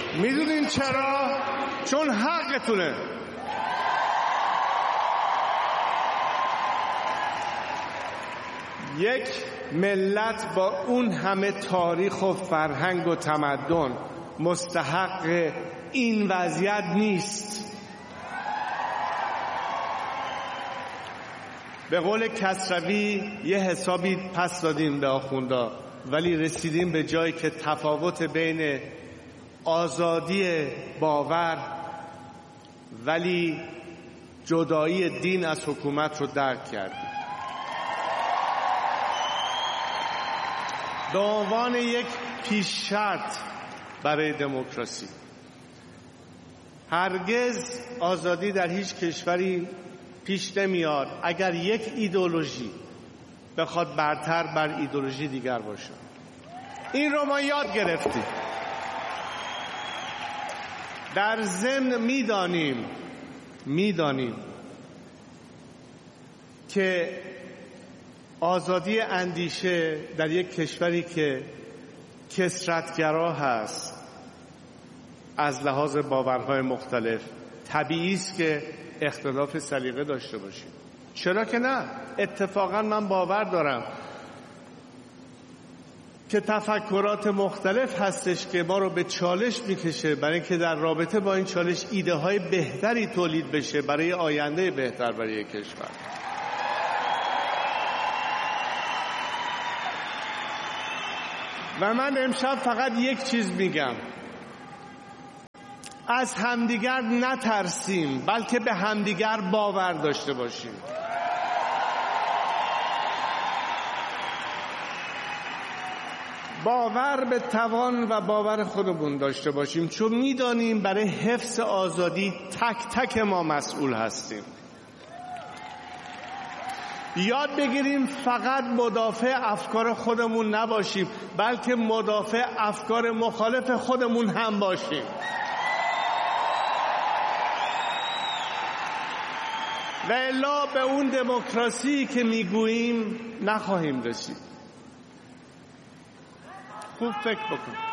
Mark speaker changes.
Speaker 1: میدونین چرا؟ چون حقتونه. یک ملت با اون همه تاریخ و فرهنگ و تمدن مستحق این وضعیت نیست. به قول کسروی یه حسابی پس دادیم به آخوندا، ولی رسیدیم به جایی که تفاوت بین آزادی باور ولی جدایی دین از حکومت رو درک کردیم. به عنوان یک پیش شرط برای دموکراسی، هرگز آزادی در هیچ کشوری پیش نمیاد اگر یک ایدئولوژی بخواد برتر بر ایدئولوژی دیگر باشه. این رو ما یاد گرفتیم. در ضمن میدانیم که آزادی اندیشه در یک کشوری که کثرت‌گرا هست از لحاظ باورهای مختلف، طبیعی است که اختلاف سلیقه داشته باشیم. چرا که نه؟ اتفاقا من باور دارم که تفکرات مختلف هستش که ما رو به چالش میکشه، برای اینکه در رابطه با این چالش ایده های بهتری تولید بشه برای آینده بهتر برای یک کشور. و من امشب فقط یک چیز میگم: از همدیگر نترسیم، بلکه به همدیگر باور داشته باشیم. باور به توان و باور خودمون داشته باشیم، چون میدانیم برای حفظ آزادی تک تک ما مسئول هستیم. یاد بگیریم فقط مدافع افکار خودمون نباشیم، بلکه مدافع افکار مخالف خودمون هم باشیم. و الا به اون دموکراسی که میگوییم نخواهیم رسید. خوب فکر بکن.